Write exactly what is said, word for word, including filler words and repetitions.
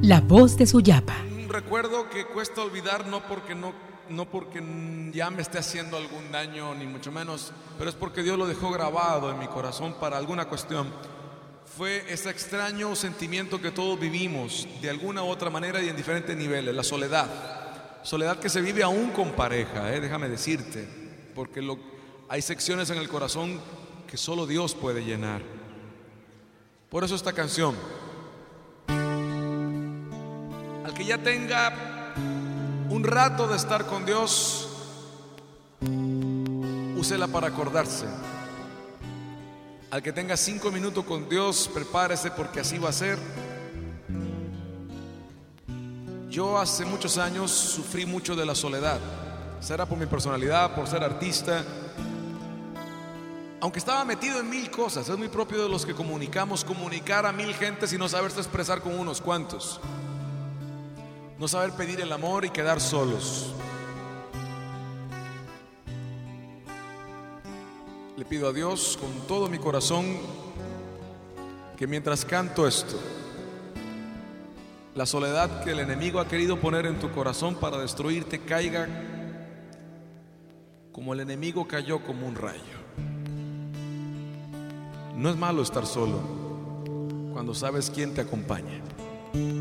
La voz de Suyapa. Un recuerdo que cuesta olvidar, no porque no, no porque ya me esté haciendo algún daño, ni mucho menos, pero es porque Dios lo dejó grabado en mi corazón para alguna cuestión. Fue ese extraño sentimiento que todos vivimos de alguna u otra manera y en diferentes niveles, la soledad. Soledad que se vive aún con pareja, ¿eh? Déjame decirte, porque lo, hay secciones en el corazón que solo Dios puede llenar. Por eso esta canción, al que ya tenga un rato de estar con Dios, úsela para acordarse. Al que tenga cinco minutos con Dios, prepárese porque así va a ser. Yo hace muchos años sufrí mucho de la soledad. Será por mi personalidad, por ser artista. Aunque estaba metido en mil cosas, es muy propio de los que comunicamos, comunicar a mil gentes y no saberse expresar con unos cuantos. No saber pedir el amor y quedar solos. Le pido a Dios con todo mi corazón que mientras canto esto, la soledad que el enemigo ha querido poner en tu corazón para destruirte caiga como el enemigo cayó como un rayo. No es malo estar solo cuando sabes quién te acompaña.